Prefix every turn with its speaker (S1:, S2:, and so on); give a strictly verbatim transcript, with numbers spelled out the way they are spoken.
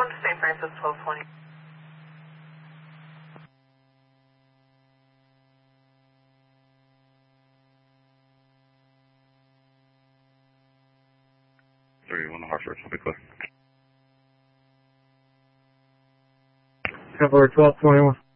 S1: to Saint Francis, twelve twenty.
S2: three one Hartford, will be clear.
S3: Cover twelve twenty-one.